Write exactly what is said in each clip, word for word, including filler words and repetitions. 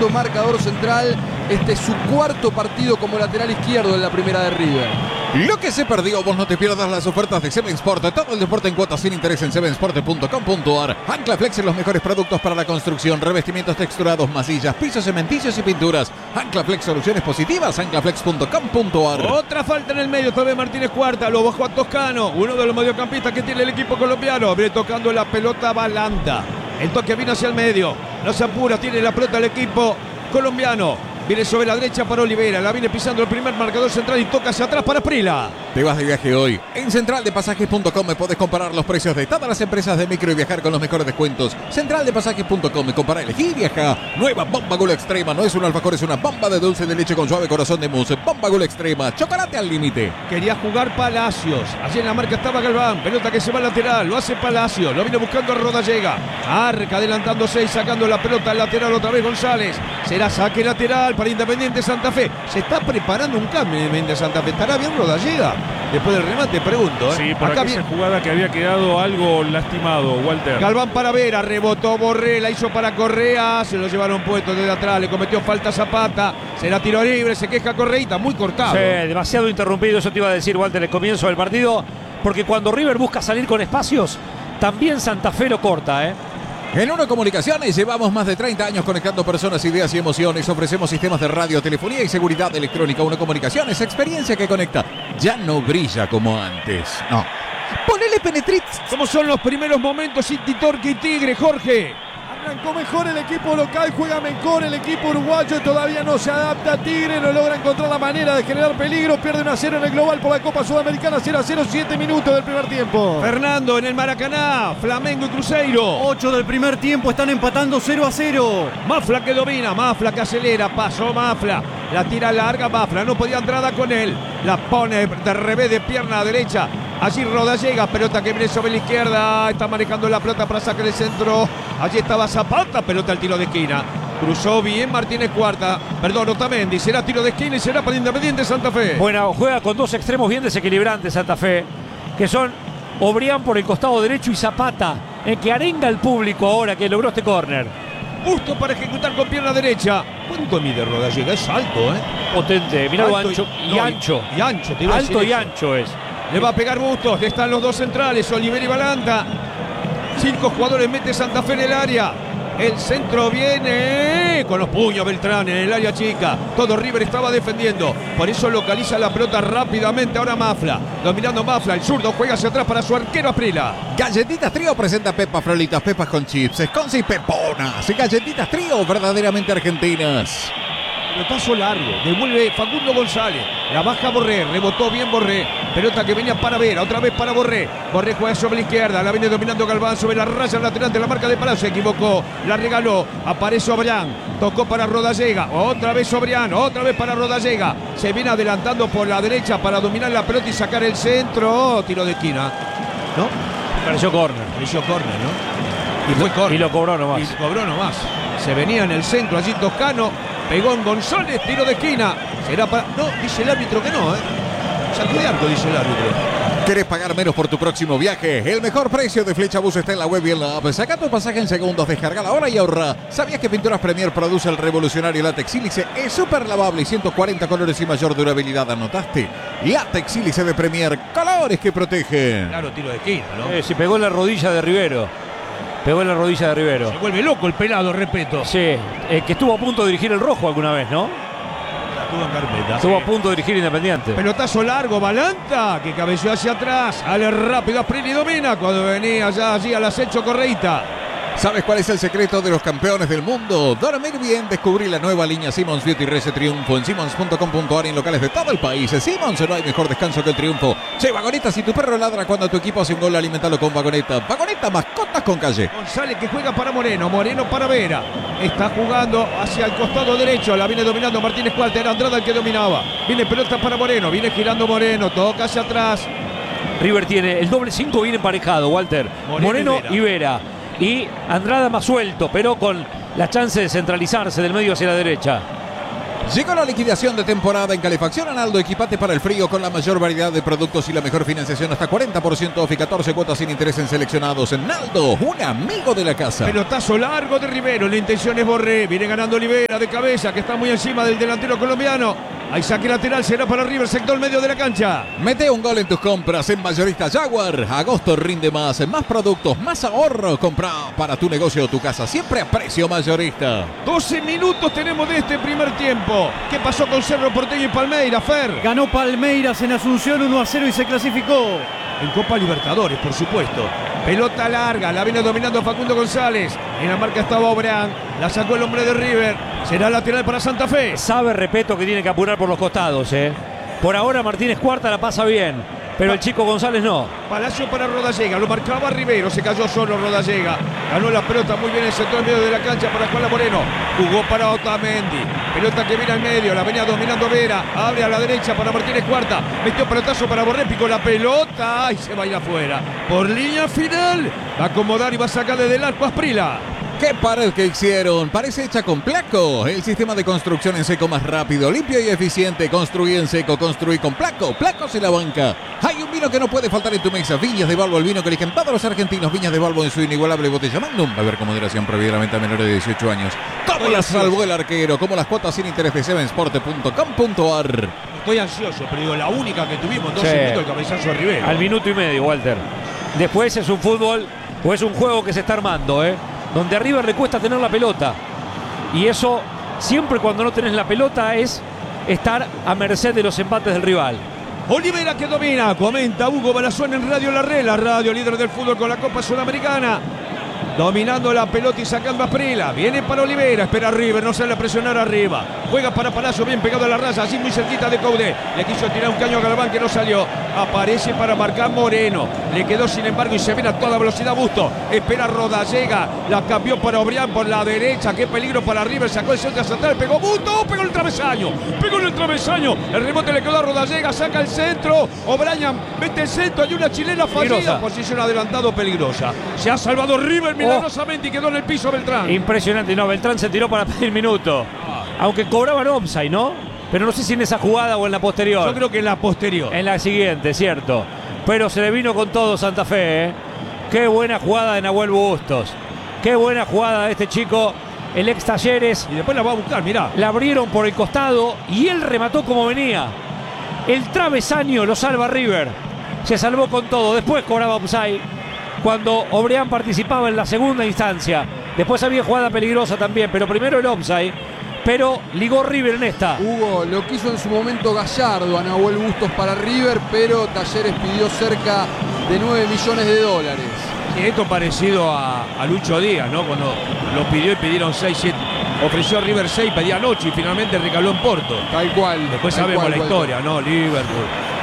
segundo marcador central. Este es su cuarto partido como lateral izquierdo en la primera de River. Lo que se perdió, vos no te pierdas las ofertas de Seven Sport. Todo el deporte en cuotas sin interés en seven sport punto com punto ar. Anclaflex, los mejores productos para la construcción, revestimientos texturados, masillas, pisos cementicios y pinturas. Anclaflex, soluciones positivas, anclaflex punto com punto ar. Otra falta en el medio, todavía Martínez Cuarta, lo bajó a Toscano, uno de los mediocampistas que tiene el equipo colombiano. Viene tocando la pelota Balanta. El toque vino hacia el medio, no se apura, tiene la pelota el equipo colombiano. Viene sobre la derecha para Olivera, la viene pisando el primer marcador central y toca hacia atrás para Prila. Te vas de viaje hoy. En central de pasajes punto com me podés comparar los precios de todas las empresas de micro y viajar con los mejores descuentos. central de pasajes punto com, compara, elegí y viaja. Nueva Bomba Gula Extrema, no es un alfajor, es una bomba de dulce de leche con suave corazón de mousse. Bomba Gula Extrema, chocolate al límite. Quería jugar Palacios, allí en la marca estaba Galván, pelota que se va al lateral, lo hace Palacios, lo viene buscando a Rodallega. Arca adelantándose y sacando la pelota al lateral otra vez González. Será saque lateral para Independiente Santa Fe. Se está preparando un cambio en Independiente Santa Fe. ¿Estará bien Rodallega? Después del remate, pregunto. ¿eh? Sí, por acá aquella jugada que había quedado algo lastimado, Walter. Galván para Vera, rebotó Borré, la hizo para Correa, se lo llevaron puesto desde atrás, le cometió falta Zapata, será tiro libre, se queja Correita, muy cortado. Sí, demasiado interrumpido, eso te iba a decir, Walter, el comienzo del partido, porque cuando River busca salir con espacios, también Santa Fe lo corta, ¿eh? En Uno Comunicaciones llevamos más de treinta años conectando personas, ideas y emociones. Ofrecemos sistemas de radio, telefonía y seguridad electrónica. Uno Comunicaciones, experiencia que conecta. Ya no brilla como antes. No. Ponele Penetrit. ¿Cómo son los primeros momentos Inti Torque y Tigre, Jorge? Arrancó mejor el equipo local, juega mejor el equipo uruguayo, todavía no se adapta a Tigre, no logra encontrar la manera de generar peligro, pierde uno a cero en el global por la Copa Sudamericana, cero a cero, siete minutos del primer tiempo. Fernando en el Maracaná, Flamengo y Cruzeiro. ocho del primer tiempo, están empatando cero a cero. Mafla que domina, Mafla que acelera, pasó Mafla, la tira larga Mafla, no podía entrada con él, la pone de revés de pierna derecha. Allí Rodallega, pelota que viene sobre la izquierda, está manejando la pelota para sacar el centro. Allí estaba Zapata, pelota al tiro de esquina. Cruzó bien Martínez Cuarta, perdón, Otamendi, será tiro de esquina y será para Independiente Santa Fe. Bueno, juega con dos extremos bien desequilibrantes Santa Fe, que son Obrián por el costado derecho y Zapata, el que arenga al público ahora que logró este córner. Justo para ejecutar con pierna derecha. ¿Cuánto mide Rodallega? Es alto, ¿eh? Potente, mirá lo Alto ancho y, y- no, ancho. y ancho, te iba a Alto decir y eso. ancho es. Le va a pegar Bustos, están los dos centrales, Oliver y Balanta. Cinco jugadores mete Santa Fe en el área. El centro viene con los puños Beltrán en el área chica. Todo River estaba defendiendo. Por eso localiza la pelota rápidamente. Ahora Mafla. Dominando Mafla. El zurdo juega hacia atrás para su arquero Aprila. Galletitas Trío presenta Pepas Frolitas, pepas con chips, esconce y peponas. Y Galletitas Trío, verdaderamente argentinas. Pelotazo largo, devuelve Facundo González, la baja Borré, rebotó bien Borré, pelota que venía para Vera, otra vez para Borré, Borré juega sobre la izquierda, la viene dominando Galván sobre la raya lateral de la marca de Palacio, se equivocó, la regaló, aparece Obrián, tocó para Rodallega, otra vez Obrián, otra vez para Rodallega, se viene adelantando por la derecha para dominar la pelota y sacar el centro, tiro de esquina, ¿no? Pareció córner. Pareció córner, ¿no? Y fue córner. Y lo cobró nomás. Y cobró nomás. Se venía en el centro allí Toscano. Pegó en González, tiro de esquina. Será para. No, dice el árbitro que no, ¿eh? Sacó de arco, dice el árbitro. ¿Querés pagar menos por tu próximo viaje? El mejor precio de Flechabús está en la web y en la app. Saca tu pasaje en segundos, descarga la hora y ahorra. ¿Sabías que Pinturas Premier produce el revolucionario látex sílice? Es súper lavable y ciento cuarenta colores y mayor durabilidad. ¿Anotaste? Látex sílice de Premier, colores que protegen. Claro, tiro de esquina, ¿no? Eh, se pegó en la rodilla de Rivero. Pegó en la rodilla de Rivero. Se vuelve loco el pelado, respeto. Sí, eh, que estuvo a punto de dirigir el rojo alguna vez, ¿no? Estuvo en carpeta. Estuvo a punto de dirigir Independiente. Pelotazo largo, Balanta, que cabeció hacia atrás. Sale rápido Aprili y domina cuando venía ya allí al acecho Correita. ¿Sabes cuál es el secreto de los campeones del mundo? Dormir bien. Descubrí la nueva línea Simmons Beauty Rese Triunfo en simmons punto com punto ar en locales de todo el país. Simmons, no hay mejor descanso que el triunfo. Che, Vagoneta, si tu perro ladra cuando tu equipo hace un gol, alimentalo con Vagoneta. Vagoneta, mascotas con calle. González que juega para Moreno, Moreno para Vera. Está jugando hacia el costado derecho, la viene dominando Martínez Cuarta, era Andrada el que dominaba. Viene pelota para Moreno, viene girando Moreno, toca hacia atrás. River tiene el doble cinco bien emparejado, Walter. Moreno Moreno y y Vera. Y Andrada más suelto, pero con la chance de centralizarse del medio hacia la derecha. Llegó la liquidación de temporada en Calefacción Analdo. Equipate para el frío con la mayor variedad de productos y la mejor financiación hasta cuarenta por ciento off y catorce cuotas sin interés en seleccionados. Naldo, un amigo de la casa. Pelotazo largo de Rivero. La intención es Borré. Viene ganando Olivera de cabeza, que está muy encima del delantero colombiano. Hay saque lateral, será para River, sector medio de la cancha. Mete un gol en tus compras en Mayorista Jaguar. Agosto rinde más, más productos, más ahorro. Compra para tu negocio o tu casa, siempre a precio mayorista. doce minutos tenemos de este primer tiempo. ¿Qué pasó con Cerro Porteño y Palmeiras, Fer? Ganó Palmeiras en Asunción uno a cero y se clasificó. En Copa Libertadores, por supuesto. Pelota larga, la viene dominando Facundo González. En la marca estaba Obrán, la sacó el hombre de River. Será lateral para Santa Fe. Sabe Repeto que tiene que apurar por los costados, ¿eh? Por ahora Martínez Cuarta la pasa bien, pero el chico González no. Palacio para Rodallega, lo marcaba Rivero, se cayó solo Rodallega. Ganó la pelota muy bien en el sector medio de la cancha para Juan Moreno. Jugó para Otamendi. Pelota que viene al medio, la venía dominando Vera. Abre a la derecha para Martínez Cuarta. Metió pelotazo para Borré, picó la pelota y se va a ir afuera. Por línea final, va a acomodar y va a sacar desde el arco a Asprila. ¡Qué pared que hicieron! Parece hecha con Placo. El sistema de construcción en seco más rápido, limpio y eficiente. Construí en seco, construí con Placo. Placos en la banca. Hay un vino que no puede faltar en tu mesa. Viñas de Balbo, el vino que eligen todos los argentinos. Viñas de Balbo en su inigualable botella Magnum. A ver con moderación previa la venta a menores de dieciocho años. Todo la salvó el arquero. Como las cuotas sin interés de seven sport punto com punto a r. Estoy ansioso, pero digo, la única que tuvimos, doce Sí. minutos, el cabezazo de Rivero. Al minuto y medio, Walter. Después es un fútbol o es un juego que se está armando, ¿eh? Donde a River le cuesta tener la pelota. Y eso, siempre cuando no tenés la pelota, es estar a merced de los embates del rival. Olivera que domina, comenta Hugo Balazón en Radio La Red, la radio líder del fútbol con la Copa Sudamericana. Dominando la pelota y sacando a Asprila. Viene para Olivera, espera a River, no sale a presionar arriba. Juega para Palacio, bien pegado a la raya, así muy cerquita de Coudet. Le quiso tirar un caño a Galván que no salió. Aparece para marcar Moreno. Le quedó sin embargo y se viene a toda velocidad Busto. Espera Rodallega, la cambió para Obrián por la derecha. Qué peligro para River, sacó el centro central, pegó Busto, pegó el travesaño. Pegó en el travesaño. El rebote le quedó a Rodallega, saca el centro. Obrián mete el centro, hay una chilena fallida. Peligrosa. Posición adelantado peligrosa. Se ha salvado River milagrosamente y quedó en el piso Beltrán. Impresionante, no, Beltrán se tiró para pedir minuto. Aunque cobraban offside, ¿no? Pero no sé si en esa jugada o en la posterior. Yo creo que en la posterior. En la siguiente, cierto. Pero se le vino con todo Santa Fe, ¿eh? Qué buena jugada de Nahuel Bustos. Qué buena jugada de este chico, el ex Talleres. Y después la va a buscar, mirá. La abrieron por el costado y él remató como venía. El travesaño lo salva River. Se salvó con todo. Después cobraba offside cuando Obrián participaba en la segunda instancia. Después había jugada peligrosa también, pero primero el offside. Pero ligó River en esta. Hugo, lo quiso en su momento Gallardo a Nahuel Bustos para River, pero Talleres pidió cerca de nueve millones de dólares. Sí, esto parecido a, a Lucho Díaz, ¿no? Cuando lo pidió y pidieron seis, siete. Ofreció a River seis, pedía ocho y finalmente recaló en Porto. Tal cual. Después tal sabemos cual, la Walter. historia, ¿no? Liverpool.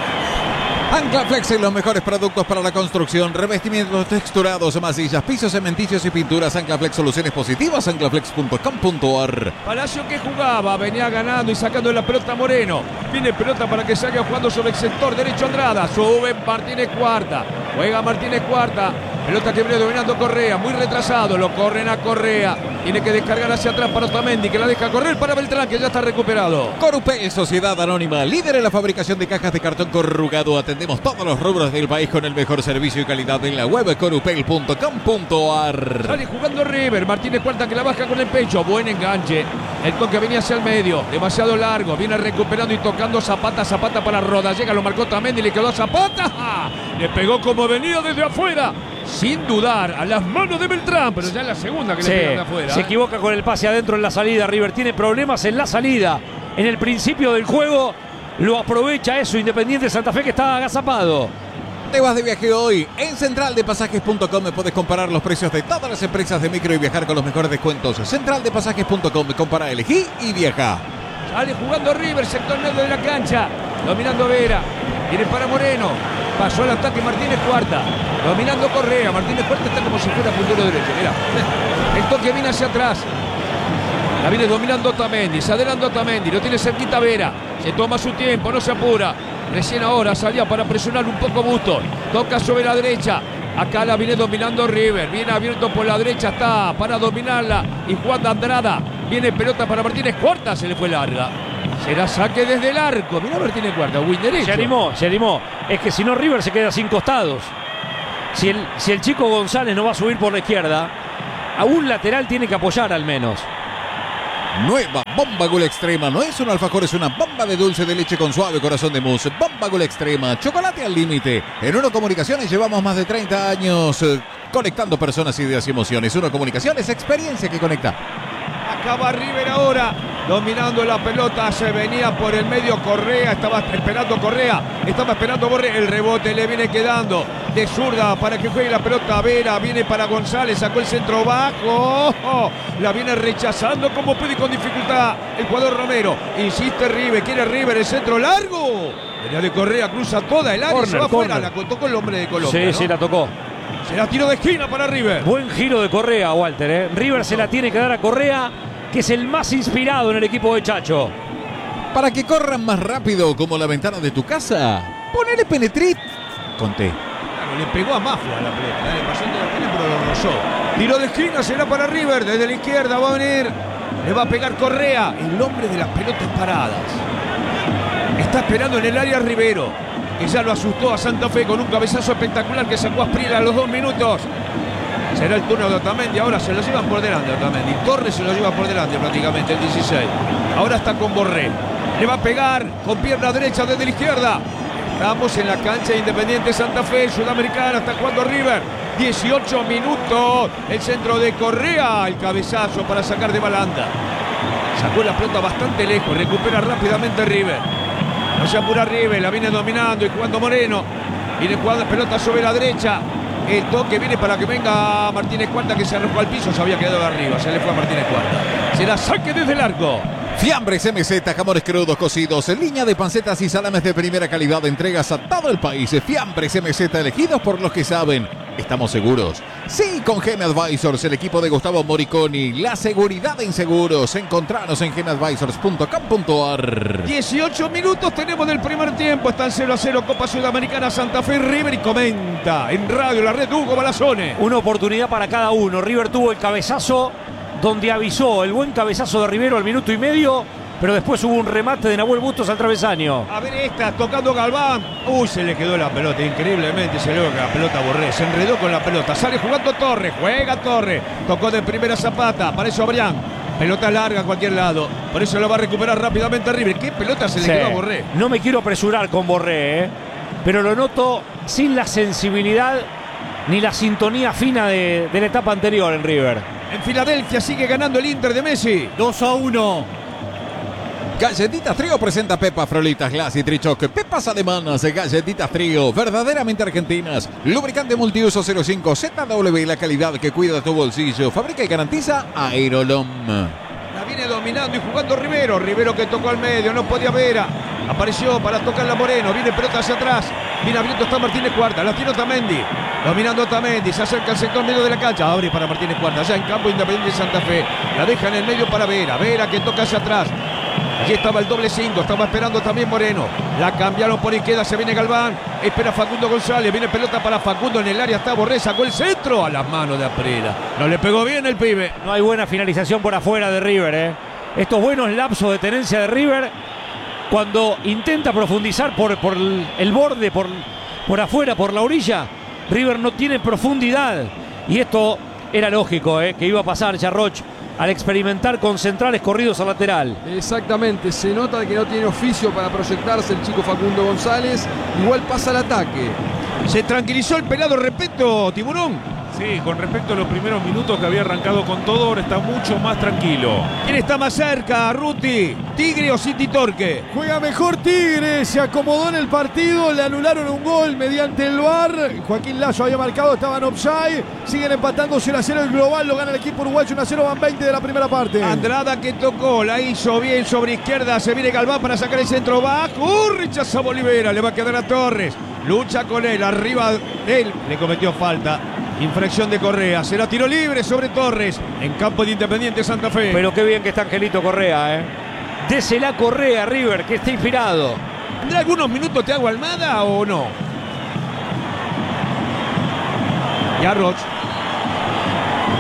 Anclaflex en los mejores productos para la construcción, revestimientos texturados, masillas, pisos, cementicios y pinturas. Anclaflex, soluciones positivas, anclaflex punto com punto a r. Palacio que jugaba, venía ganando y sacando la pelota Moreno. Viene pelota para que salga jugando sobre el sector derecho Andrada. Sube Martínez Cuarta. Juega Martínez Cuarta. Pelota que viene dominando Correa, muy retrasado. Lo corren a Correa. Tiene que descargar hacia atrás para Otamendi, que la deja correr para Beltrán, que ya está recuperado. Corupel, Sociedad Anónima, líder en la fabricación de cajas de cartón corrugado. Atendemos todos los rubros del país con el mejor servicio y calidad en la web corupel punto com punto a r. Sale jugando River, Martínez Cuarta que la baja con el pecho, buen enganche. El toque venía hacia el medio, demasiado largo, viene recuperando y tocando Zapata, Zapata para Rodallega, lo marcó Otamendi, le quedó a Zapata. ¡Ja! Le pegó como venía desde afuera, sin dudar, a las manos de Beltrán, pero ya es la segunda que Sí, le pegan de afuera. se ¿eh? equivoca con el pase adentro en la salida. River tiene problemas en la salida. En el principio del juego lo aprovecha eso Independiente Santa Fe, que está agazapado. Te vas de viaje hoy. En central de pasajes punto com puedes comparar los precios de todas las empresas de micro y viajar con los mejores descuentos. central de pasajes punto com, compara, elegí y viaja. Sale jugando River, sector medio de la cancha, dominando Vera, viene para Moreno, pasó al ataque Martínez Cuarta, dominando Correa, Martínez Cuarta está como si fuera puntero derecho, mirá, el toque viene hacia atrás, la viene dominando Otamendi, se adelanta Otamendi, lo tiene cerquita Vera, se toma su tiempo, no se apura, recién ahora salía para presionar un poco Bustos, toca sobre la derecha. Acá la viene dominando River. Viene abierto por la derecha. Está para dominarla. Y Juan de Andrada. Viene pelota para Martínez. Corta. Se le fue larga. Será saque desde el arco. Mirá Martínez Cuarta, win derecho. Se animó, se animó. Es que si no, River se queda sin costados. Si el, si el chico González no va a subir por la izquierda, a un lateral tiene que apoyar al menos. Nueva Bomba Gol Extrema. No es un alfajor, es una bomba de dulce de leche con suave corazón de mousse. Bomba Gol Extrema. Chocolate al límite. En Uno Comunicaciones llevamos más de treinta años eh, conectando personas, ideas y emociones. Uno Comunicaciones, experiencia que conecta. Acaba River ahora, dominando la pelota, se venía por el medio Correa, estaba esperando Correa, estaba esperando Borré, el rebote le viene quedando de zurda para que juegue la pelota Vera, viene para González, sacó el centro bajo, oh, oh, la viene rechazando como puede con dificultad el jugador Romero, insiste River, quiere River, el centro largo, venía de Correa, cruza toda el área, corner, se va afuera, la tocó el hombre de Colombia. Sí, ¿no? sí, la tocó. Será tiro de esquina para River. Buen giro de Correa, Walter. ¿eh? River se la tiene que dar a Correa, que es el más inspirado en el equipo de Chacho. Para que corran más rápido como la ventana de tu casa, ponele Penetrit. Conté. Claro, le pegó a Mafia a la pelota, le pasó entre las piernas, pero lo rozó. Tiro de esquina será para River, desde la izquierda va a venir, le va a pegar Correa, el hombre de las pelotas paradas. Está esperando en el área Rivero, que ya lo asustó a Santa Fe con un cabezazo espectacular que sacó a Asprila a los dos minutos. Será el turno de Otamendi, ahora se lo llevan por delante Otamendi. Torres se lo lleva por delante prácticamente, el dieciséis. Ahora está con Borré. Le va a pegar con pierna derecha desde la izquierda. Estamos en la cancha de Independiente Santa Fe, Sudamericana, está jugando River. dieciocho minutos, el centro de Correa, el cabezazo para sacar de Balanda. Sacó la pelota bastante lejos, recupera rápidamente River. No se apura River, la viene dominando y jugando Moreno. Viene jugando pelota sobre la derecha. El toque viene para que venga Martínez Cuarta, que se arrojó al piso, se había quedado arriba, se le fue a Martínez Cuarta. Será saque desde el arco. Fiambres M Z, jamones crudos cocidos, en línea de pancetas y salames de primera calidad, entregas a todo el país. Fiambres M Z, elegidos por los que saben. Estamos seguros. Sí, con Geme Advisors, el equipo de Gustavo Moriconi. La seguridad en seguros. Encontranos en geme advisors punto com punto a r. dieciocho minutos tenemos del primer tiempo. Están cero a cero Copa Sudamericana Santa Fe River, y comenta en radio la red Hugo Balazone. Una oportunidad para cada uno. River tuvo el cabezazo donde avisó, el buen cabezazo de Rivero al minuto y medio, pero después hubo un remate de Nahuel Bustos al travesaño. A ver esta, tocando Galván. Uy, se le quedó la pelota, increíblemente se le quedó la pelota a Borré. Se enredó con la pelota, sale jugando Torres, juega Torres. Tocó de primera Zapata, aparece Obrián. Pelota larga a cualquier lado, por eso lo va a recuperar rápidamente River. ¿Qué pelota se le Sí. quedó a Borré? No me quiero apresurar con Borré, ¿eh? pero lo noto sin la sensibilidad ni la sintonía fina de, de la etapa anterior en River. En Filadelfia sigue ganando el Inter de Messi. dos a uno. Galletitas Trío presenta Pepa Frolitas Glass y Trichoc. Pepas alemanas, Galletitas Trío, verdaderamente argentinas. Lubricante multiuso cero cinco Z W, la calidad que cuida tu bolsillo. Fabrica y garantiza Aerolom. La viene dominando y jugando Rivero. Rivero que tocó al medio, no podía Vera. Apareció para tocarla Moreno. Viene pelota hacia atrás. Viene abierto, está Martínez Cuarta. La tiene Otamendi. Dominando Otamendi. Se acerca al sector medio de la cancha. Abre para Martínez Cuarta. Allá en campo Independiente de Santa Fe. La deja en el medio para Vera. Vera que toca hacia atrás. Allí estaba el doble cinco. Estaba esperando también Moreno. La cambiaron por izquierda. Se viene Galván. Espera Facundo González. Viene pelota para Facundo en el área. Está Borré. Sacó el centro a las manos de Aprela. No le pegó bien el pibe. No hay buena finalización por afuera de River. ¿eh? Estos buenos lapsos de tenencia de River, cuando intenta profundizar por, por el borde, por, por afuera, por la orilla, River no tiene profundidad. Y esto era lógico, ¿eh? que iba a pasar Charroch al experimentar con centrales corridos al lateral. Exactamente, se nota que no tiene oficio para proyectarse el chico Facundo González. Igual pasa al ataque. Se tranquilizó el pelado Repeto, Tiburón. Sí, con respecto a los primeros minutos que había arrancado con todo, ahora está mucho más tranquilo. ¿Quién está más cerca, Ruti? ¿Tigre o City Torque? Juega mejor Tigre, se acomodó en el partido, le anularon un gol mediante el V A R. Joaquín Lazo había marcado, estaban offside. Siguen empatando cero a cero el global, lo gana el equipo uruguayo, uno a cero, van veinte de la primera parte. Andrada que tocó, la hizo bien sobre izquierda, se viene Galván para sacar el centro bajo. Uh, rechaza Bolivera, le va a quedar a Torres. Lucha con él, arriba de él, le cometió falta. Infracción de Correa, será tiro libre sobre Torres en campo de Independiente Santa Fe. Pero qué bien que está Angelito Correa, ¿eh? Désela Correa, River, que está inspirado. ¿Tendrá algunos minutos Thiago Almada o no? Ya Roch.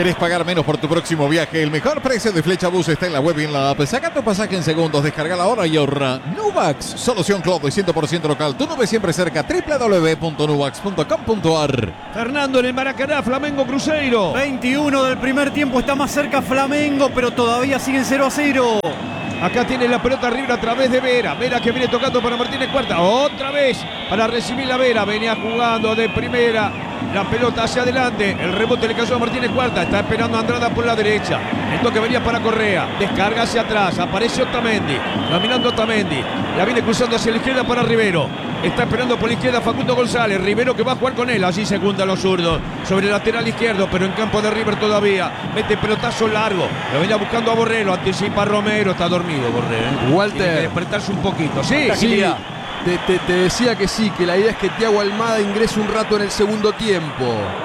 ¿Querés pagar menos por tu próximo viaje? El mejor precio de Flechabús está en la web y en la app. Saca tu pasaje en segundos, descargala ahora y ahorra. Nuvax, solución cloud y cien por ciento local. Tu nube siempre cerca. doble u doble u doble u punto nuvax punto com punto a r. Fernando en el Maracaná, Flamengo Cruzeiro. veintiuno del primer tiempo, está más cerca Flamengo, pero todavía siguen cero a cero. Acá tiene la pelota River a través de Vera. Vera que viene tocando para Martínez Cuarta. Otra vez para recibir la Vera. Venía jugando de primera. La pelota hacia adelante. El rebote le cayó a Martínez Cuarta. Está esperando a Andrada por la derecha. El toque venía para Correa. Descarga hacia atrás. Aparece Otamendi. Caminando Otamendi. La viene cruzando hacia la izquierda para Rivero. Está esperando por la izquierda Facundo González. Rivero que va a jugar con él. Así segunda los zurdos. Sobre el lateral izquierdo, pero en campo de River todavía. Mete pelotazo largo. Lo venía buscando a Borré. Lo anticipa Romero. Está dormido Borré. ¿eh? Walter. Tiene que despertarse un poquito. Sí, Sí, te, te- te decía que sí, que la idea es que Thiago Almada ingrese un rato en el segundo tiempo.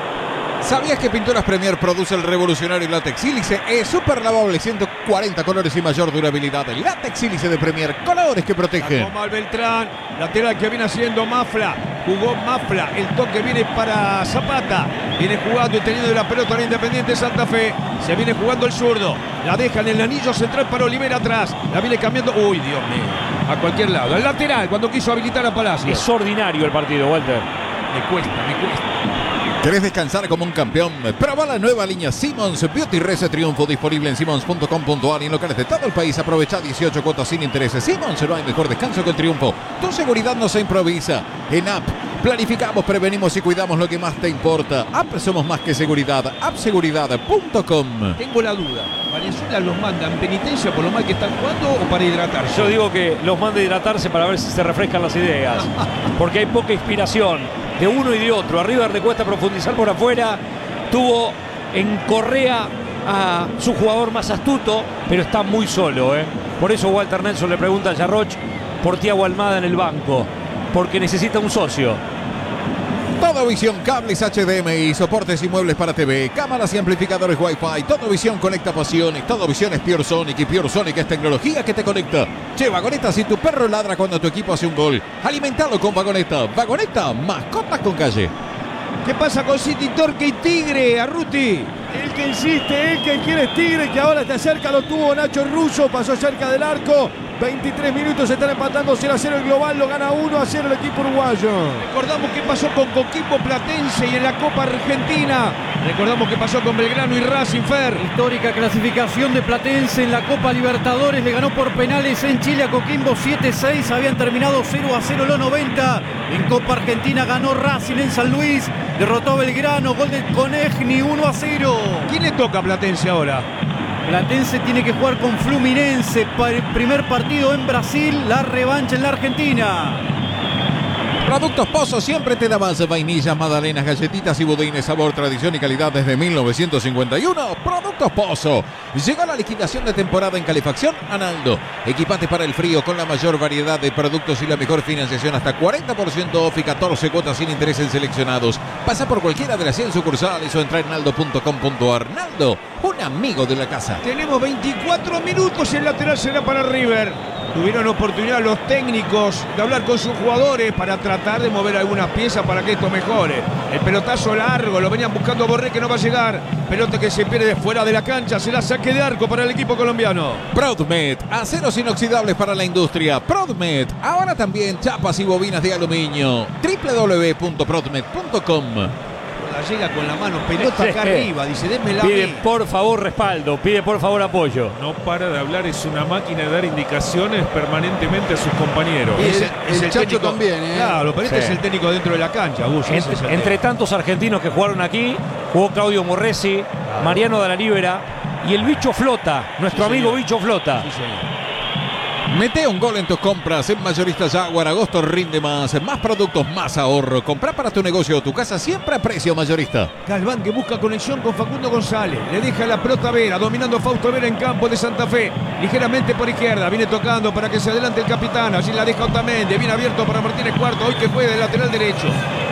¿Sabías que Pinturas Premier produce el revolucionario látex sílice? Es súper lavable, ciento cuarenta colores y mayor durabilidad. El látex sílice de Premier, colores que protegen. Sacó mal Beltrán, lateral que viene haciendo Mafla, jugó Mafla, el toque viene para Zapata, viene jugando y teniendo la pelota en Independiente Santa Fe, se viene jugando el zurdo, la deja en el anillo central para Olivera atrás, la viene cambiando, uy Dios mío, a cualquier lado, el lateral cuando quiso habilitar a Palacio. Es ordinario el partido, Walter. Me cuesta, me cuesta. ¿Querés descansar como un campeón? Prueba la nueva línea Simmons Beauty Rese Triunfo, disponible en simmons punto com punto a r y en locales de todo el país. Aprovecha dieciocho cuotas sin intereses. Simmons, no hay mejor descanso que el triunfo. Tu seguridad no se improvisa. En App, planificamos, prevenimos y cuidamos lo que más te importa. App, somos más que seguridad. app seguridad punto com. Tengo la duda, ¿Valenzuela los manda en penitencia por lo mal que están jugando o para hidratarse? Yo digo que los mande a hidratarse para ver si se refrescan las ideas. Porque hay poca inspiración de uno y de otro. A River le cuesta profundizar por afuera. Tuvo en Correa a su jugador más astuto, pero está muy solo, ¿eh? Por eso Walter Nelson le pregunta a Yarroch por Thiago Almada en el banco. Porque necesita un socio. Todo Visión, cables H D M I, soportes y muebles para T V, cámaras y amplificadores Wi-Fi. Todo Visión conecta pasiones. Todo Visión es Pure Sonic y Pure Sonic es tecnología que te conecta. Che, Vagoneta, si tu perro ladra cuando tu equipo hace un gol, alimentalo con Vagoneta. Vagoneta, mascotas con calle. ¿Qué pasa con City Torque y Tigre, Arruti? El que insiste, el que quiere es Tigre, que ahora está cerca, lo tuvo Nacho Russo, pasó cerca del arco. veintitrés minutos, están empatando cero a cero el global, lo gana uno a cero el equipo uruguayo. Recordamos qué pasó con Coquimbo Platense y en la Copa Argentina. Recordamos qué pasó con Belgrano y Racing, Fer. Histórica clasificación de Platense en la Copa Libertadores. Le ganó por penales en Chile a Coquimbo siete seis. Habían terminado cero a cero los noventa. En Copa Argentina ganó Racing en San Luis. Derrotó a Belgrano. Gol de Conegni uno a cero. ¿Quién le toca a Platense ahora? Platense tiene que jugar con Fluminense para el primer partido en Brasil. La revancha en la Argentina. Productos Pozo siempre te da más vainillas, magdalenas, galletitas y budines, sabor, tradición y calidad desde mil novecientos cincuenta y uno. Productos Pozo. Llegó la liquidación de temporada en calefacción Analdo. Equipate para el frío con la mayor variedad de productos y la mejor financiación hasta cuarenta por ciento off y catorce cuotas sin interés en seleccionados. Pasa por cualquiera de las cien sucursales o entra en naldo punto com punto a r. Naldo, un amigo de la casa. Tenemos veinticuatro minutos y el lateral será para River. Tuvieron oportunidad los técnicos de hablar con sus jugadores para tratar de mover algunas piezas para que esto mejore. El pelotazo largo, lo venían buscando a Borré que no va a llegar. Pelota que se pierde de fuera de la cancha, será saque de arco para el equipo colombiano. Prodmed, aceros inoxidables para la industria. Prodmed, ahora también chapas y bobinas de aluminio. doble u doble u doble u punto prodmed punto com. Llega con la mano, pelota acá arriba, dice, démela a Pide mí. por favor respaldo, pide por favor apoyo. No para de hablar, es una máquina de dar indicaciones permanentemente a sus compañeros. Y El- es el es Chacho también, ¿eh? Claro, pero este Sí. es el técnico dentro de la cancha, Gus, ese es el Entre, técnico. entre tantos argentinos que jugaron aquí, jugó Claudio Morresi, Mariano de la Libera y el Bicho Flota, nuestro Sí, amigo señor. Bicho Flota. Sí, señor. Mete un gol en tus compras en Mayorista Jaguar. Agosto rinde más. Más productos, más ahorro. Compra para tu negocio o tu casa siempre a precio mayorista. Galván que busca conexión con Facundo González. Le deja la pelota a Vera, dominando Fausto Vera en campo de Santa Fe. Ligeramente por izquierda, viene tocando para que se adelante el capitán. Allí la deja Otamendi, bien abierto para Martínez Cuarta, hoy que juega de lateral derecho.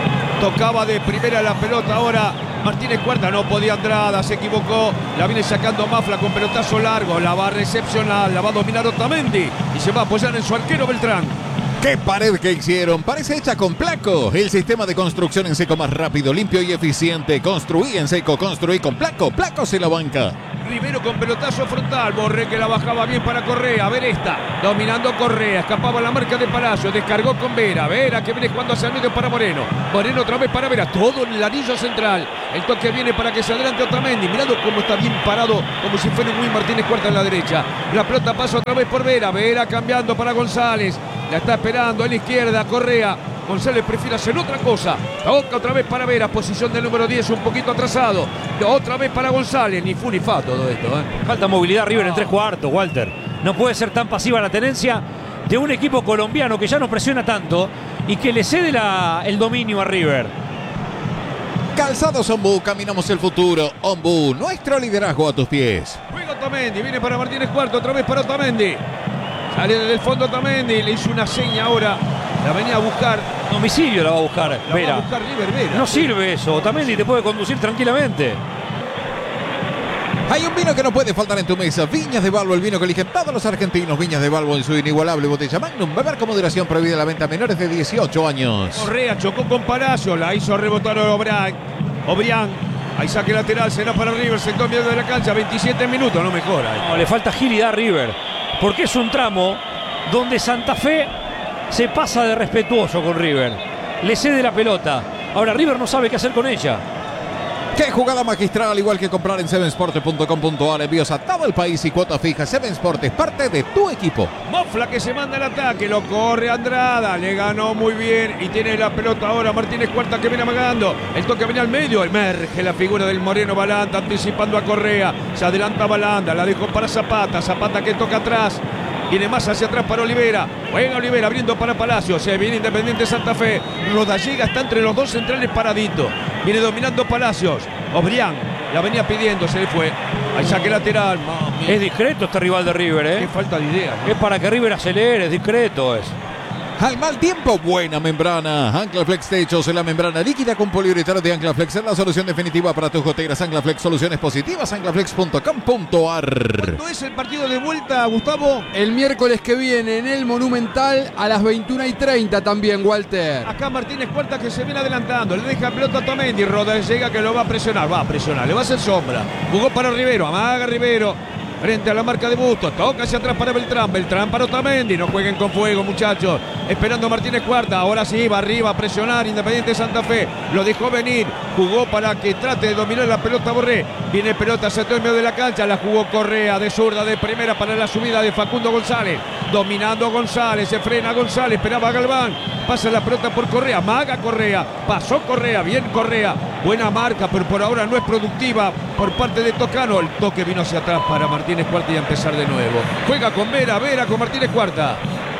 Tocaba de primera la pelota ahora Martínez Cuarta, no podía Andrada, se equivocó. La viene sacando Mafla con pelotazo largo. La va a recepcionar, la va a dominar Otamendi y se va a apoyar en su arquero Beltrán. ¡Qué pared que hicieron! Parece hecha con Placo. El sistema de construcción en seco más rápido, limpio y eficiente. Construí en seco, construí con Placo. Placo se la banca. Rivero con pelotazo frontal. Borré que la bajaba bien para Correa. A ver esta. Dominando Correa. Escapaba la marca de Palacio. Descargó con Vera. Vera que viene jugando hacia el medio para Moreno. Moreno otra vez para Vera. Todo en el anillo central. El toque viene para que se adelante Otamendi. Mirando cómo está bien parado. Como si fuera un Luis Martínez Cuarta en la derecha. La pelota pasa otra vez por Vera. Vera cambiando para González. La está esperando en la izquierda Correa. González prefiere hacer otra cosa. Toca otra vez para Vera. Posición del número diez un poquito atrasado. Otra vez para González. Ni fu ni fa todo esto. ¿eh? Falta movilidad River en tres cuartos, Walter. No puede ser tan pasiva la tenencia de un equipo colombiano que ya no presiona tanto y que le cede la, el dominio a River. Calzados Ombú, caminamos el futuro. Ombú, nuestro liderazgo a tus pies. Juega Otamendi. Viene para Martínez Cuarto. Otra vez para Otamendi. Sale del fondo Otamendi, le hizo una seña ahora. La venía a buscar. Domicilio la va a buscar La Vera. va a buscar River Vera. No sirve eso. Otamendi te puede conducir tranquilamente. Hay un vino que no puede faltar en tu mesa. Viñas de Balbo, el vino que eligen todos los argentinos. Viñas de Balbo en su inigualable botella Magnum. Beber con moderación, prohibida la venta a menores de dieciocho años. Correa chocó con Palacio, la hizo rebotar Obrián. Obrián. Ahí saque lateral, será para River. Sector medio de la cancha, veintisiete minutos, no mejora. No, le falta agilidad a River. Porque es un tramo donde Santa Fe se pasa de respetuoso con River. Le cede la pelota. Ahora River no sabe qué hacer con ella. ¡Qué jugada magistral! Igual que comprar en seven sports punto com punto a r. Envíos a todo el país y cuota fija. Seven Sport es parte de tu equipo. Mofla que se manda el ataque. Lo corre Andrada. Le ganó muy bien. Y tiene la pelota ahora Martínez Cuarta que viene amagando. El toque viene al medio. Emerge la figura del Moreno Balanta. Anticipando a Correa. Se adelanta Balanda. La dejó para Zapata. Zapata que toca atrás. Viene más hacia atrás para Olivera. Juega Olivera abriendo para Palacio. Se viene Independiente Santa Fe. Rodallega está entre los dos centrales paradito. Viene dominando Palacios. Obrián la venía pidiendo. Se le fue. Al saque lateral. Mami. Es discreto este rival de River, ¿eh? Qué falta de idea, ¿no? Es para que River acelere. Es discreto. Es. Al mal tiempo, buena membrana. Anclaflex Techos, la membrana líquida con poliuretano de Anclaflex es la solución definitiva para tus goteras. Anclaflex, soluciones positivas. Anclaflex punto com punto a r. ¿Cuándo es el partido de vuelta, Gustavo? El miércoles que viene en el Monumental a las veintiuna y treinta también, Walter. Acá Martínez Cuarta que se viene adelantando. Le deja pelota a Otamendi. Rodallega que lo va a presionar. Va a presionar. Le va a hacer sombra. Jugó para Rivero. Amaga Rivero. Frente a la marca de Bustos. Toca hacia atrás para Beltrán. Beltrán para Otamendi. No jueguen con fuego, muchachos. Esperando Martínez Cuarta. Ahora sí, va arriba a presionar Independiente Santa Fe. Lo dejó venir. Jugó para que trate de dominar la pelota Borré. Viene pelota hacia el medio de la cancha. La jugó Correa de zurda de primera para la subida de Facundo González. Dominando González. Se frena González. Esperaba Galván. Pasa la pelota por Correa. Maga Correa. Pasó Correa. Bien Correa. Buena marca, pero por ahora no es productiva por parte de Toscano. El toque vino hacia atrás para Martínez Cuarta y a empezar de nuevo. Juega con Vera. Vera con Martínez Cuarta.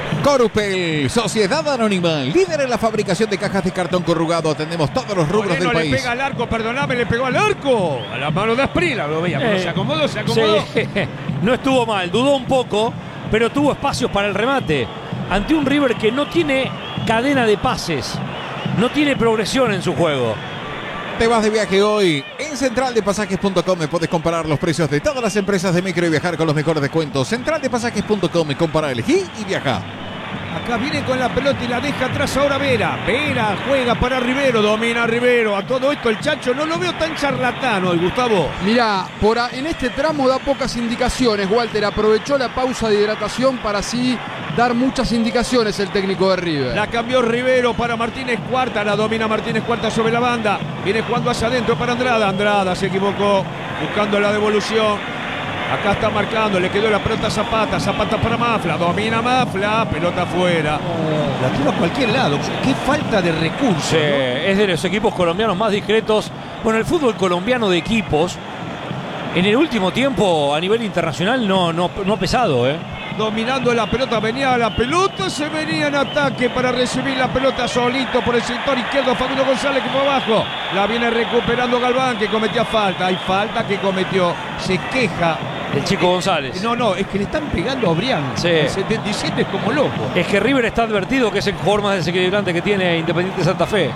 Corupel, Sociedad Anónima, líder en la fabricación de cajas de cartón corrugado. Atendemos todos los rubros Moreno del país. Le pega al arco, perdóname, le pegó al arco. A la mano de Asprila, lo veía. Eh, se acomodó, se acomodó. Sí. No estuvo mal, dudó un poco, pero tuvo espacios para el remate. Ante un River que no tiene cadena de pases, no tiene progresión en su juego. Te vas de viaje hoy. En central de pasajes punto com puedes comparar los precios de todas las empresas de micro y viajar con los mejores descuentos. central de pasajes punto com, compara, elegí y viaja. Acá viene con la pelota y la deja atrás ahora Vera. Vera juega para Rivero, domina Rivero. A todo esto el Chacho no lo veo tan charlatano, el Gustavo. Mirá, por a, en este tramo da pocas indicaciones, Walter. Aprovechó la pausa de hidratación para así dar muchas indicaciones el técnico de River. La cambió Rivero para Martínez Cuarta. La domina Martínez Cuarta sobre la banda. Viene jugando hacia adentro para Andrada. Andrada se equivocó buscando la devolución. Acá está marcando, le quedó la pelota a Zapata. Zapata para Mafla, domina Mafla. Pelota afuera. La tira a cualquier lado. Qué falta de recursos. Sí, ¿no? es de los equipos colombianos más discretos. Bueno, el fútbol colombiano de equipos en el último tiempo a nivel internacional no, no, no ha pesado, ¿eh? Dominando la pelota, venía la pelota, se venía en ataque para recibir la pelota solito por el sector izquierdo. Facundo González que fue abajo. La viene recuperando Galván que cometía falta. Hay falta que cometió. Se queja. El chico González. No, no, es que le están pegando a Obrián. Sí. El setenta y siete es como loco. Es que River está advertido que es el jugador más desequilibrante que tiene Independiente Santa Fe.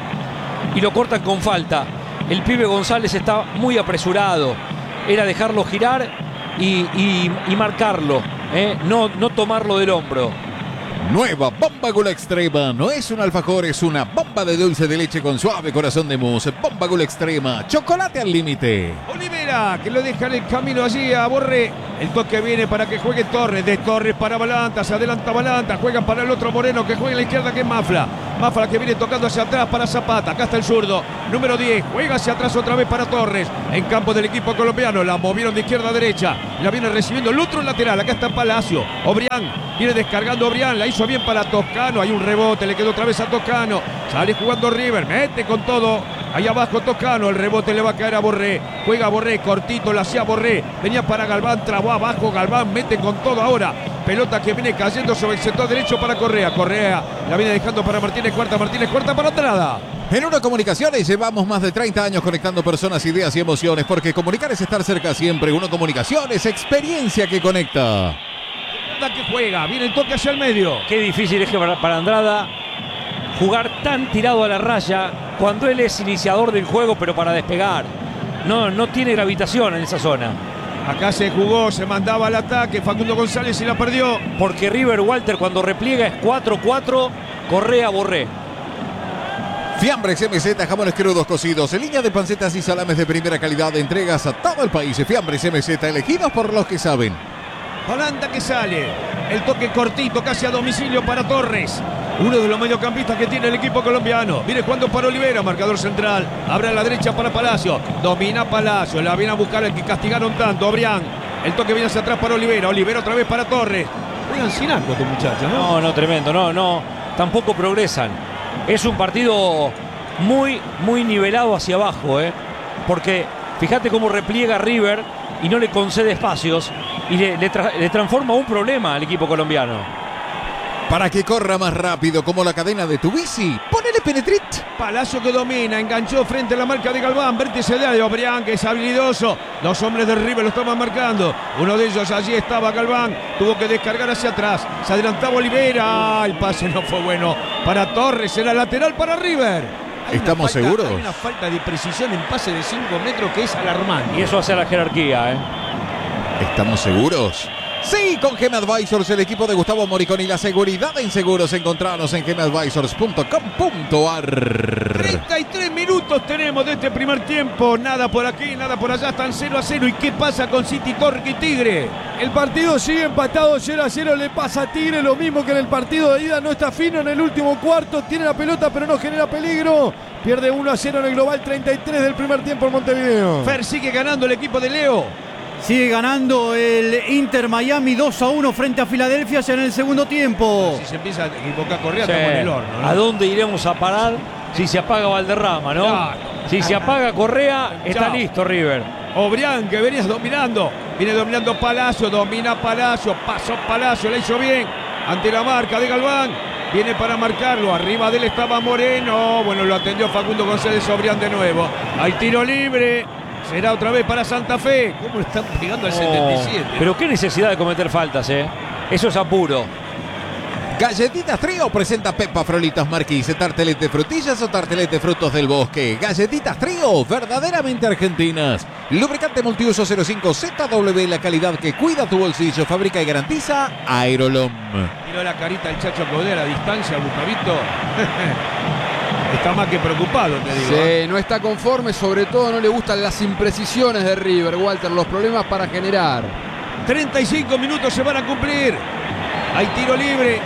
Y lo cortan con falta. El pibe González está muy apresurado. Era dejarlo girar y, y, y marcarlo. ¿eh? No, no tomarlo del hombro. Nueva Bomba Gula Extrema. No es un alfajor, es una bomba de dulce de leche con suave corazón de mousse. Bomba Gula Extrema. Chocolate al límite. Olivera, que lo deja en el camino allí a Borré. El toque viene para que juegue Torres. De Torres para Balanta. Se adelanta Balanta. Juegan para el otro Moreno que juega en la izquierda, que es Mafla. Mafla que viene tocando hacia atrás para Zapata. Acá está el zurdo. Número diez. Juega hacia atrás otra vez para Torres. En campo del equipo colombiano. La movieron de izquierda a derecha. La viene recibiendo el otro lateral. Acá está Palacio. Obrián. Viene descargando Obrián. La hizo bien para Toscano. Hay un rebote. Le quedó otra vez a Toscano. Sale jugando River. Mete con todo. Ahí abajo Toscano. El rebote le va a caer a Borré. Juega Borré. Cortito. La hacía Borré. Venía para Galván. Trabó abajo. Galván mete con todo ahora. Pelota que viene cayendo sobre el sector derecho para Correa. Correa la viene dejando para Martínez Cuarta. Martínez Cuarta para Andrada. En Uno Comunicaciones llevamos más de treinta años conectando personas, ideas y emociones, porque comunicar es estar cerca siempre. Uno Comunicaciones, experiencia que conecta. Que juega, viene el toque hacia el medio. Qué difícil es que para, para Andrada jugar tan tirado a la raya cuando él es iniciador del juego, pero para despegar. No, no tiene gravitación en esa zona. Acá se jugó, se mandaba al ataque Facundo González y la perdió. Porque River Walter cuando repliega es cuatro cuatro, Correa Borré. Fiambres M Z, jamones crudos cocidos, en línea de pancetas y salames de primera calidad, entregas a todo el país. Fiambres M Z, elegidos por los que saben. Balanta que sale, el toque cortito casi a domicilio para Torres, uno de los mediocampistas que tiene el equipo colombiano. Viene jugando para Olivera, marcador central, abre a la derecha para Palacio, domina Palacio, la viene a buscar el que castigaron tanto, Obrián. El toque viene hacia atrás para Olivera, Olivera otra vez para Torres. Juegan sin arco estos muchachos, ¿no? No, no, tremendo, no, no, tampoco progresan. Es un partido muy, muy nivelado hacia abajo, ¿eh? Porque fíjate cómo repliega River y no le concede espacios y le, le, tra le transforma un problema al equipo colombiano. Para que corra más rápido como la cadena de tu bici, ponele Penetrit. Palacio que domina, enganchó frente a la marca de Galván, vértice de Obrián que es habilidoso. Dos hombres de River lo estaban marcando. Uno de ellos allí estaba Galván, tuvo que descargar hacia atrás. Se adelantaba Olivera, el pase no fue bueno para Torres, era lateral para River. Hay ¿Estamos falta, seguros? Hay una falta de precisión en pase de cinco metros que es alarmante. Y eso hace la jerarquía, ¿eh? ¿Estamos seguros? Sí, con Gem Advisors, el equipo de Gustavo Moricón y la seguridad en seguros. Encontranos en gem advisors punto com punto ar. treinta y tres minutos tenemos de este primer tiempo. Nada por aquí, nada por allá. Están cero a cero. ¿Y qué pasa con City Torque y Tigre? El partido sigue empatado cero a cero. Le pasa a Tigre lo mismo que en el partido de ida. No está fino en el último cuarto. Tiene la pelota pero no genera peligro. Pierde uno a cero en el global. treinta y tres del primer tiempo en Montevideo. Fer sigue ganando el equipo de Leo. Sigue ganando el Inter Miami dos a uno frente a Filadelfia ya en el segundo tiempo. Si se empieza a equivocar Correa, Sí. estamos en el horno, ¿no? ¿A dónde iremos a parar si se apaga Valderrama, no? Claro. Si se apaga Correa, está Chao. listo River. Obrián, que venías dominando. Viene dominando Palacio, domina Palacio, pasó Palacio, la hizo bien. Ante la marca de Galván. Viene para marcarlo. Arriba de él estaba Moreno. Bueno, lo atendió Facundo González. Obrián de nuevo. Hay tiro libre. Será otra vez para Santa Fe. ¿Cómo le están pegando al Oh, setenta y siete? pero qué necesidad de cometer faltas, ¿eh? Eso es apuro. Galletitas Trío presenta Pepa Frolitas Marquís, tartelete de frutillas o tartelete de frutos del bosque. Galletitas Trío, verdaderamente argentinas. Lubricante multiuso cero cinco Z W, la calidad que cuida tu bolsillo, fabrica y garantiza Aerolom. Miró la carita el Chacho Caudé a la distancia, Gustavito. Está más que preocupado, te digo. ¿eh? Sí, no está conforme, sobre todo no le gustan las imprecisiones de River, Walter, los problemas para generar. treinta y cinco minutos se van a cumplir. Hay tiro libre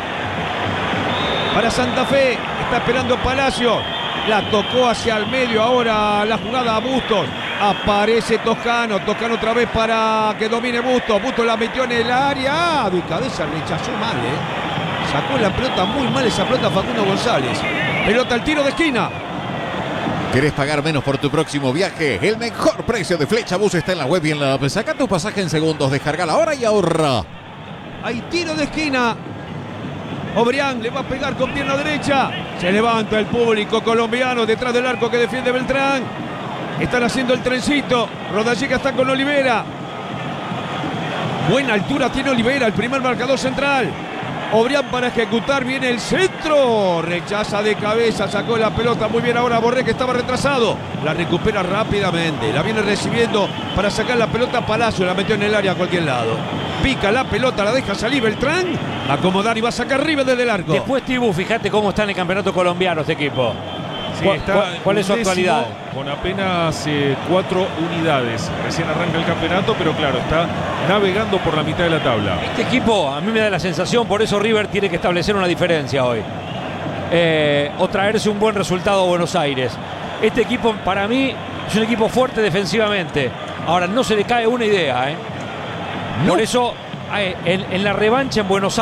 para Santa Fe. Está esperando Palacio. La tocó hacia el medio ahora la jugada a Bustos. Aparece Toscano. Toscano otra vez para que domine Bustos. Bustos la metió en el área. Ah, de cabeza rechazó mal, ¿eh? Sacó la pelota muy mal esa pelota Facundo González. Pelota al tiro de esquina. ¿Querés pagar menos por tu próximo viaje? El mejor precio de Flecha Bus está en la web y en la app. Saca tu pasaje en segundos, descargala ahora y ahorra. Hay tiro de esquina. Obrián le va a pegar con pierna derecha. Se levanta el público colombiano detrás del arco que defiende Beltrán. Están haciendo el trencito. Rodallega está con Olivera. Buena altura tiene Olivera, el primer marcador central. Obrián para ejecutar, viene el centro, rechaza de cabeza, sacó la pelota muy bien ahora Borré, que estaba retrasado, la recupera rápidamente, la viene recibiendo para sacar la pelota a Palacio, la metió en el área a cualquier lado, pica la pelota, la deja salir Beltrán, va a acomodar y va a sacar arriba desde el arco. Después, Tibu, fíjate cómo está en el campeonato colombiano este equipo. Sí, ¿Cuál, está cuál, cuál es su undécimo actualidad? Con apenas eh, cuatro unidades. Recién arranca el campeonato, pero claro, está navegando por la mitad de la tabla. Este equipo a mí me da la sensación, por eso River tiene que establecer una diferencia hoy. Eh, o traerse un buen resultado a Buenos Aires. Este equipo para mí es un equipo fuerte defensivamente. Ahora no se le cae una idea, ¿eh? Por eso eh, en, en la revancha en Buenos Aires.